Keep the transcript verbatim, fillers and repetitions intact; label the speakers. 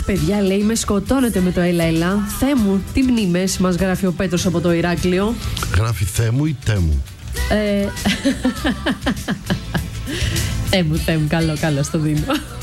Speaker 1: Παιδιά, λέει, με σκοτώνετε με το έλα έλα. Θεέ μου, τι μνήμες μας γράφει ο Πέτρος από το Ηράκλειο.
Speaker 2: Γράφει Θεέ μου ή Τέ μου?
Speaker 1: Ε... Θεέ μου, Θεέ μου, καλό, καλό, στο δίνω.